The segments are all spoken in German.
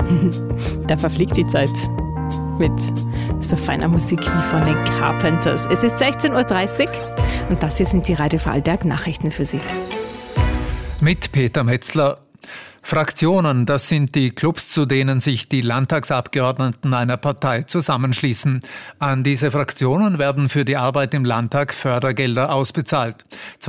Da verfliegt die Zeit mit so feiner Musik wie von den Carpenters. Es ist 16.30 Uhr und das hier sind die Radio Vorarlberg Nachrichten für Sie. Mit Peter Metzler. Fraktionen, das sind die Clubs, zu denen sich die Landtagsabgeordneten einer Partei zusammenschließen. An diese Fraktionen werden für die Arbeit im Landtag Fördergelder ausbezahlt.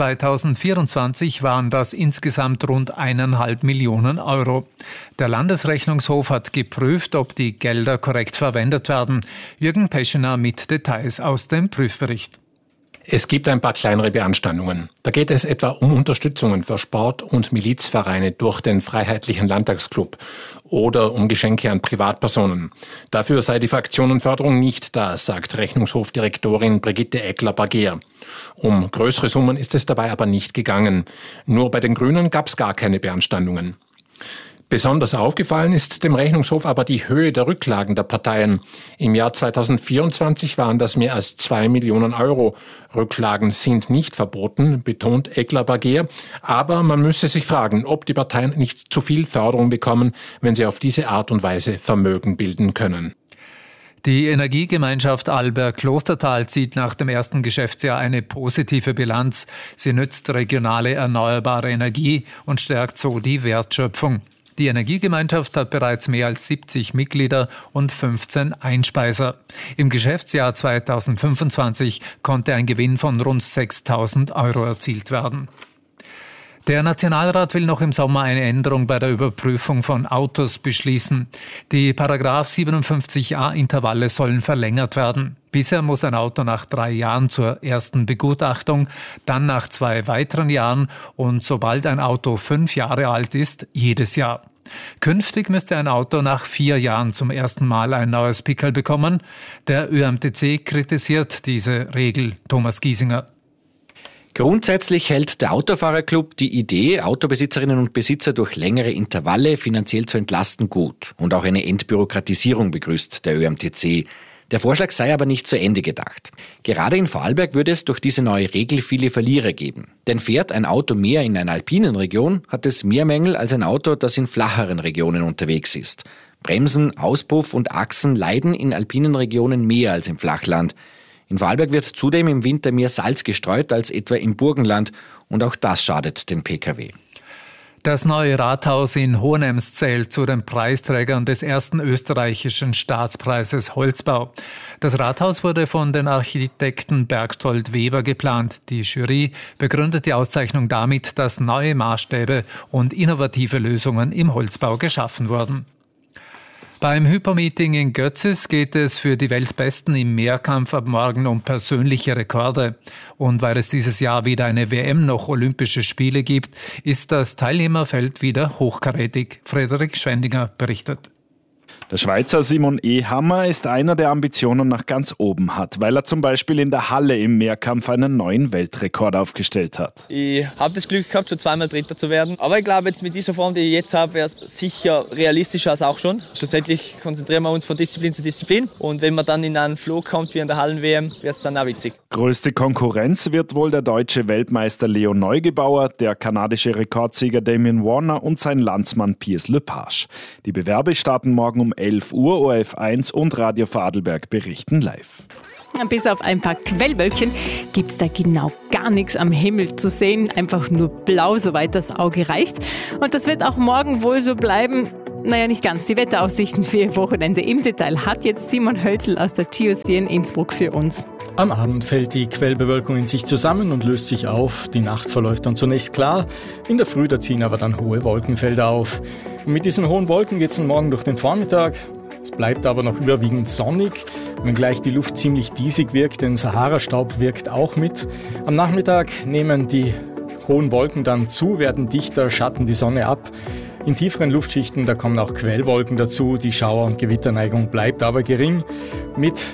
2024 waren das insgesamt rund 1,5 Millionen Euro. Der Landesrechnungshof hat geprüft, ob die Gelder korrekt verwendet werden. Jürgen Peschener mit Details aus dem Prüfbericht. Es gibt ein paar kleinere Beanstandungen. Da geht es etwa um Unterstützungen für Sport- und Milizvereine durch den Freiheitlichen Landtagsclub oder um Geschenke an Privatpersonen. Dafür sei die Fraktionenförderung nicht da, sagt Rechnungshofdirektorin Brigitte Eckler-Bargeer. Um größere Summen ist es dabei aber nicht gegangen. Nur bei den Grünen gab es gar keine Beanstandungen. Besonders aufgefallen ist dem Rechnungshof aber die Höhe der Rücklagen der Parteien. Im Jahr 2024 waren das mehr als 2 Millionen Euro. Rücklagen sind nicht verboten, betont Eckler-Bargeer. Aber man müsse sich fragen, ob die Parteien nicht zu viel Förderung bekommen, wenn sie auf diese Art und Weise Vermögen bilden können. Die Energiegemeinschaft Alberg-Klostertal zieht nach dem ersten Geschäftsjahr eine positive Bilanz. Sie nützt regionale erneuerbare Energie und stärkt so die Wertschöpfung. Die Energiegemeinschaft hat bereits mehr als 70 Mitglieder und 15 Einspeiser. Im Geschäftsjahr 2025 konnte ein Gewinn von rund 6.000 Euro erzielt werden. Der Nationalrat will noch im Sommer eine Änderung bei der Überprüfung von Autos beschließen. Die Paragraph 57a Intervalle sollen verlängert werden. Bisher muss ein Auto nach 3 Jahren zur ersten Begutachtung, dann nach 2 weiteren Jahren und sobald ein Auto 5 Jahre alt ist, jedes Jahr. Künftig müsste ein Auto nach 4 Jahren zum ersten Mal ein neues Pickerl bekommen. Der ÖMTC kritisiert diese Regel. Thomas Giesinger. Grundsätzlich hält der Autofahrerclub die Idee, Autobesitzerinnen und Besitzer durch längere Intervalle finanziell zu entlasten, gut. Und auch eine Entbürokratisierung begrüßt der ÖMTC. Der Vorschlag sei aber nicht zu Ende gedacht. Gerade in Vorarlberg würde es durch diese neue Regel viele Verlierer geben. Denn fährt ein Auto mehr in einer alpinen Region, hat es mehr Mängel als ein Auto, das in flacheren Regionen unterwegs ist. Bremsen, Auspuff und Achsen leiden in alpinen Regionen mehr als im Flachland. In Vorarlberg wird zudem im Winter mehr Salz gestreut als etwa im Burgenland und auch das schadet den Pkw. Das neue Rathaus in Hohenems zählt zu den Preisträgern des ersten österreichischen Staatspreises Holzbau. Das Rathaus wurde von den Architekten Bergtold Weber geplant. Die Jury begründet die Auszeichnung damit, dass neue Maßstäbe und innovative Lösungen im Holzbau geschaffen wurden. Beim Hypermeeting in Götzis geht es für die Weltbesten im Mehrkampf ab morgen um persönliche Rekorde. Und weil es dieses Jahr weder eine WM noch Olympische Spiele gibt, ist das Teilnehmerfeld wieder hochkarätig. Frederik Schwendinger berichtet. Der Schweizer Simon Ehammer ist einer, der Ambitionen nach ganz oben hat, weil er zum Beispiel in der Halle im Mehrkampf einen neuen Weltrekord aufgestellt hat. Ich habe das Glück gehabt, schon 2-mal Dritter zu werden. Aber ich glaube, jetzt mit dieser Form, die ich jetzt habe, wäre es sicher realistischer als auch schon. Schlussendlich konzentrieren wir uns von Disziplin zu Disziplin. Und wenn man dann in einen Flow kommt wie in der Hallen-WM, wird es dann auch witzig. Größte Konkurrenz wird wohl der deutsche Weltmeister Leo Neugebauer, der kanadische Rekordsieger Damien Warner und sein Landsmann Piers Lepage. Die Bewerbe starten morgen um 11 Uhr, ORF1 und Radio Vorarlberg berichten live. Bis auf ein paar Quellwölkchen gibt es da genau gar nichts am Himmel zu sehen. Einfach nur blau, soweit das Auge reicht. Und das wird auch morgen wohl so bleiben. Naja, nicht ganz. Die Wetteraussichten für Ihr Wochenende im Detail hat jetzt Simon Hölzl aus der Geosphere in Innsbruck für uns. Am Abend fällt die Quellbewölkung in sich zusammen und löst sich auf. Die Nacht verläuft dann zunächst klar. In der Früh da ziehen aber dann hohe Wolkenfelder auf. Und mit diesen hohen Wolken geht es dann morgen durch den Vormittag. Es bleibt aber noch überwiegend sonnig, wenngleich die Luft ziemlich diesig wirkt, denn Sahara-Staub wirkt auch mit. Am Nachmittag nehmen die hohen Wolken dann zu, werden dichter, schatten die Sonne ab. In tieferen Luftschichten, da kommen auch Quellwolken dazu. Die Schauer- und Gewitterneigung bleibt aber gering. Mit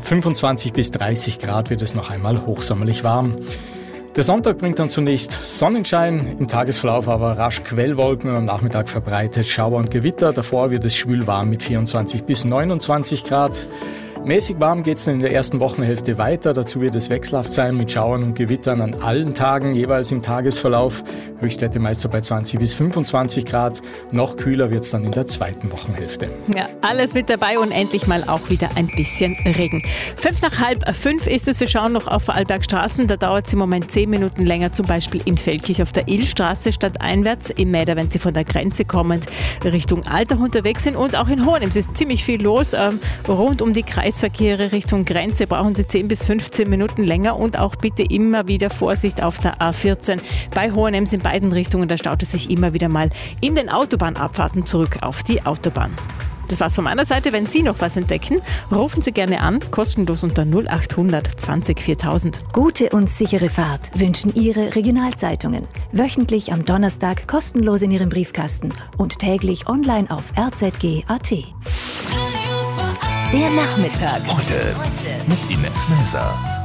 25 bis 30 Grad wird es noch einmal hochsommerlich warm. Der Sonntag bringt dann zunächst Sonnenschein, im Tagesverlauf aber rasch Quellwolken und am Nachmittag verbreitet Schauer und Gewitter. Davor wird es schwül warm mit 24 bis 29 Grad. Mäßig warm geht es dann in der ersten Wochenhälfte weiter. Dazu wird es wechselhaft sein mit Schauern und Gewittern an allen Tagen, jeweils im Tagesverlauf. Höchstwerte meist so bei 20 bis 25 Grad. Noch kühler wird es dann in der zweiten Wochenhälfte. Ja, alles mit dabei und endlich mal auch wieder ein bisschen Regen. 4:05 ist es. Wir schauen noch auf Vorarlbergstraßen. Da dauert es im Moment 10 Minuten länger, zum Beispiel in Feldkirch auf der Illstraße stadteinwärts. Im Mäder, wenn Sie von der Grenze kommend Richtung Altach unterwegs sind. Und auch in Hohenems ist ziemlich viel los. Rund um die Kreisverkehre Richtung Grenze brauchen Sie 10 bis 15 Minuten länger. Und auch bitte immer wieder Vorsicht auf der A14. Bei Hohenems in beiden Richtungen, da staut es sich immer wieder mal in den Autobahnabfahrten zurück auf die Autobahn. Das war's von meiner Seite. Wenn Sie noch was entdecken, rufen Sie gerne an, kostenlos unter 0800 20 4000. Gute und sichere Fahrt wünschen Ihre Regionalzeitungen. Wöchentlich am Donnerstag kostenlos in Ihrem Briefkasten und täglich online auf rzg.at. Der Nachmittag. Heute mit Ines Näser.